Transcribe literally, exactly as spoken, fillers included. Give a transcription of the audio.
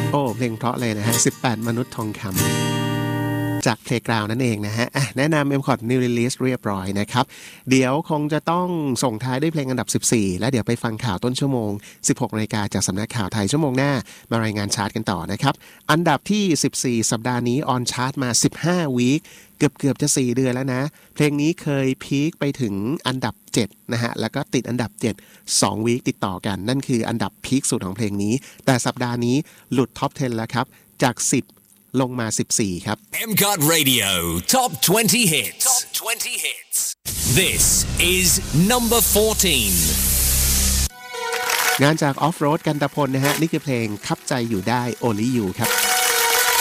โอ้เพลงเพราะเลยนะฮะสิบแปดมนุษย์ทองคำจาก Playground นั่นเองนะฮะแนะนำ เอ็ม คอร์ด New Release เรียบร้อยนะครับเดี๋ยวคงจะต้องส่งท้ายด้วยเพลงอันดับสิบสี่แล้วเดี๋ยวไปฟังข่าวต้นชั่วโมง สิบหกนาฬิกาจากสำนักข่าวไทยชั่วโมงหน้ามารายงานชาร์ตกันต่อนะครับอันดับที่สิบสี่สัปดาห์นี้ออนชาร์ตมาสิบห้าวีคเกือบๆจะสี่เดือนแล้วนะเพลงนี้เคยพีคไปถึงอันดับเจ็ดนะฮะแล้วก็ติดอันดับเจ็ด สองวีคติดต่อกันนั่นคืออันดับพีคสุดของเพลงนี้แต่สัปดาห์นี้หลุดท็อปสิบแล้วครับจากสิบลงมาสิบสี่ครับเอ็ม คอร์ด Radio Top twenty Hits Top twenty Hits This is number fourteen งานจาก Off Road กันตะพลนะฮะนี่คือเพลงคับใจอยู่ได้ Only You ครับ